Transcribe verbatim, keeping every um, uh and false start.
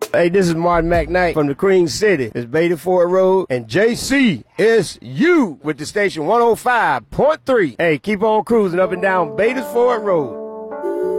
Hey, this is Martin McKnight from the Queen City. It's Beta Ford Road and J C S U with the station one oh five point three. Hey, keep on cruising up and down Beta Ford Road.